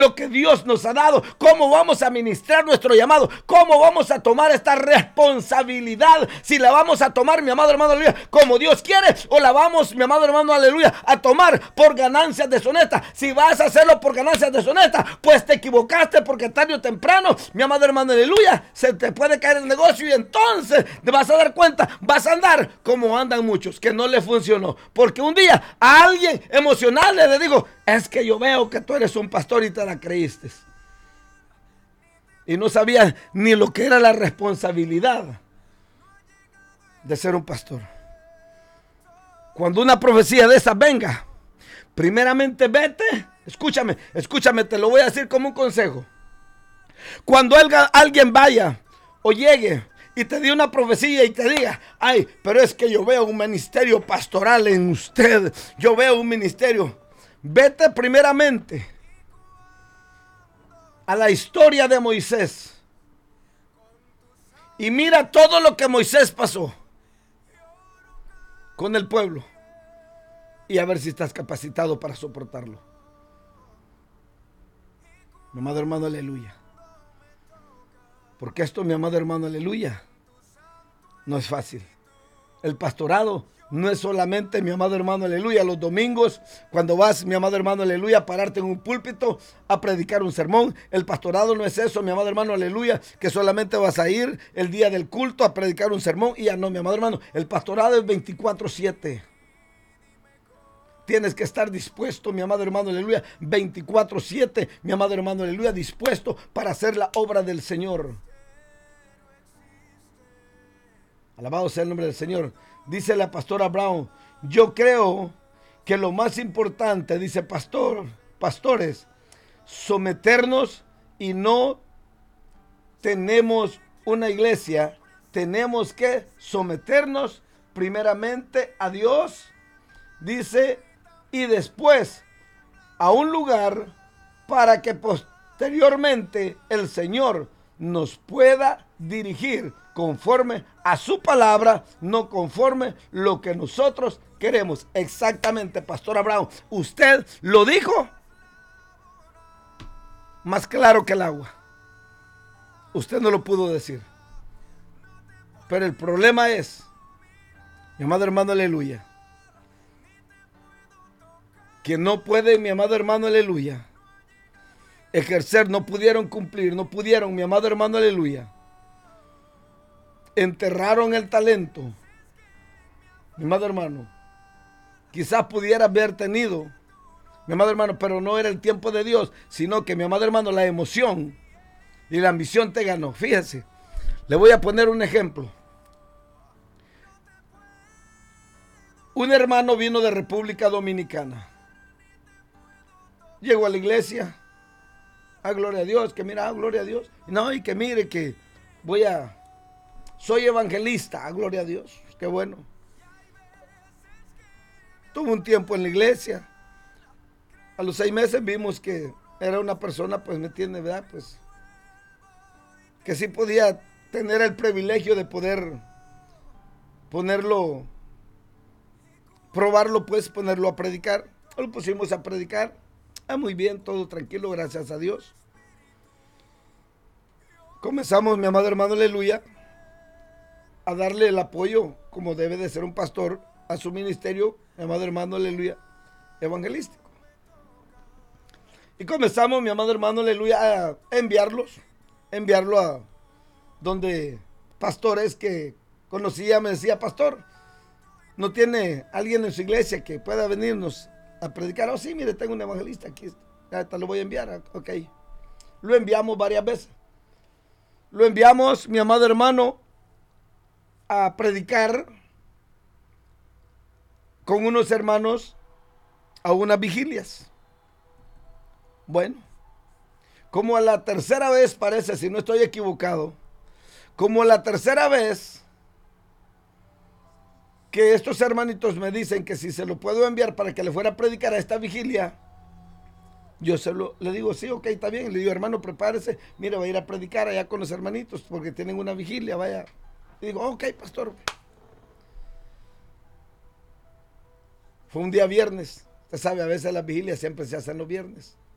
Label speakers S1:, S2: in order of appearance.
S1: lo que Dios nos ha dado, cómo vamos a ministrar nuestro llamado, cómo vamos a tomar esta responsabilidad, si la vamos a tomar, mi amado hermano, aleluya, como Dios quiere, o la vamos, mi amado hermano, aleluya, a tomar por ganancias deshonestas. Si vas a hacerlo por ganancias deshonestas, pues te equivocaste, porque tarde o temprano, mi amado hermano, aleluya, se te puede caer el negocio y entonces te vas a dar cuenta, vas a andar como andan muchos, que no le funcionó, porque un día a alguien emocional le digo, es que yo veo que tú eres un pastor y te la creíste. Y no sabías ni lo que era la responsabilidad de ser un pastor. Cuando una profecía de esa venga, primeramente vete, escúchame, te lo voy a decir como un consejo. Cuando alguien vaya o llegue y te dé una profecía y te diga, ay, pero es que yo veo un ministerio pastoral en usted, yo veo un ministerio, vete primeramente a la historia de Moisés y mira todo lo que Moisés pasó con el pueblo y a ver si estás capacitado para soportarlo. Mi amado hermano, aleluya. Porque esto, mi amado hermano, aleluya, no es fácil. El pastorado no es solamente, mi amado hermano, aleluya, los domingos, cuando vas, mi amado hermano, aleluya, a pararte en un púlpito a predicar un sermón. El pastorado no es eso, mi amado hermano, aleluya, que solamente vas a ir el día del culto a predicar un sermón y ya no, mi amado hermano. El pastorado es 24/7. Tienes que estar dispuesto, mi amado hermano, aleluya, 24/7, mi amado hermano, aleluya, dispuesto para hacer la obra del Señor. Alabado sea el nombre del Señor. Dice la pastora Brown, yo creo que lo más importante, dice pastores, someternos, y no tenemos una iglesia, tenemos que someternos primeramente a Dios, dice, y después a un lugar para que posteriormente el Señor nos pueda dirigir conforme a su palabra, no conforme lo que nosotros queremos. Exactamente, pastora Brown, usted lo dijo más claro que el agua. Usted no lo pudo decir. Pero el problema es, mi amado hermano, aleluya, que no puede, mi amado hermano, aleluya, ejercer, no pudieron cumplir, no pudieron, mi amado hermano, aleluya. Enterraron el talento. Mi amado hermano, quizás pudiera haber tenido, mi amado hermano, pero no era el tiempo de Dios, sino que, mi amado hermano, la emoción y la ambición te ganó. Fíjese, le voy a poner un ejemplo. Un hermano vino de República Dominicana. Llegó a la iglesia. Gloria a Dios, que mira, gloria a Dios. No, y que mire que soy evangelista, gloria a Dios, qué bueno. Tuvo un tiempo en la iglesia. A los 6 meses vimos que era una persona, pues me entiende, ¿verdad? Pues que sí podía tener el privilegio de poder probarlo, pues ponerlo a predicar. Lo pusimos a predicar. Muy bien, todo tranquilo, gracias a Dios. Comenzamos, mi amado hermano, aleluya, a darle el apoyo como debe de ser un pastor a su ministerio, mi amado hermano, aleluya, evangelístico. Y comenzamos, mi amado hermano, aleluya, a enviarlo a donde pastores que conocía. Me decía, pastor, ¿no tiene alguien en su iglesia que pueda venirnos a predicar? Oh, sí, mire, tengo un evangelista aquí, te lo voy a enviar. Ok, lo enviamos varias veces. Lo enviamos, mi amado hermano, a predicar con unos hermanos a unas vigilias. Bueno, como a la tercera vez, parece, si no estoy equivocado, como a la tercera vez que estos hermanitos me dicen que si se lo puedo enviar para que le fuera a predicar a esta vigilia, yo le digo, sí, ok, está bien. Le digo, hermano, prepárese, mire, va a ir a predicar allá con los hermanitos porque tienen una vigilia, vaya. Le digo, ok, pastor. Fue un día viernes. Usted sabe, a veces las vigilias siempre se hacen los viernes.